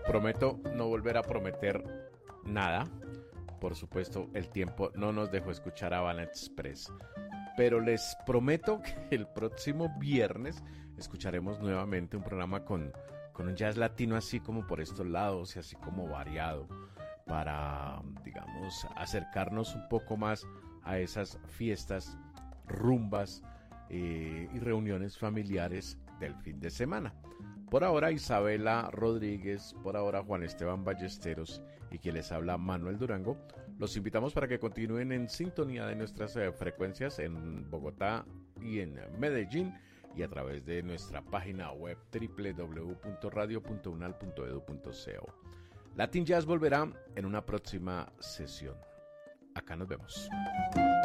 Prometo no volver a prometer nada. Por supuesto, el tiempo no nos dejó escuchar a Van Express. Pero les prometo que el próximo viernes escucharemos nuevamente un programa con un jazz latino así como por estos lados y así como variado para, digamos, acercarnos un poco más a esas fiestas, rumbas y reuniones familiares del fin de semana. Por ahora Isabela Rodríguez, por ahora Juan Esteban Ballesteros y quien les habla Manuel Durango, los invitamos para que continúen en sintonía de nuestras frecuencias en Bogotá y en Medellín y a través de nuestra página web www.radio.unal.edu.co. Latin Jazz volverá en una próxima sesión. Acá nos vemos.